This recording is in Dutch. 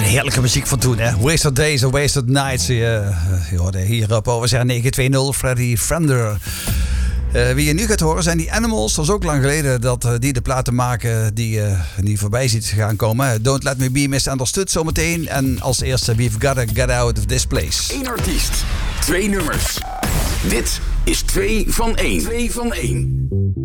Heerlijke muziek van toen, hè? Wasted Days and Wasted Nights. Je hoorde hier op OSR 920 Freddy Fender. Wie je nu gaat horen zijn die Animals. Dat is ook lang geleden dat die de platen maken die voorbij ziet gaan komen. Don't Let Me Be Misunderstood zometeen. En als eerste We've Gotta Get Out of This Place. 1 artiest, 2 nummers. Dit is 2 van 1. 2 van 1.